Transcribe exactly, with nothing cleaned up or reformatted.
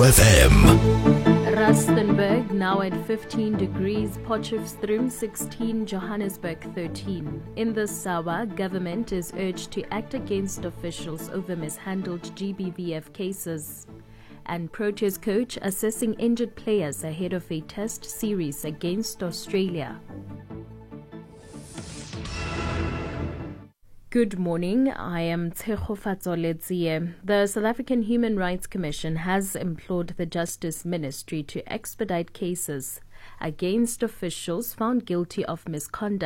F M. Rustenburg now at fifteen degrees, Potchefstroom sixteen, Johannesburg thirteen. In the Sawa, government is urged to act against officials over mishandled G B V F cases. And Proteas coach assessing injured players ahead of a test series against Australia. Good morning, I am Tshegofatso Letsie. The South African Human Rights Commission has implored the Justice Ministry to expedite cases against officials found guilty of misconduct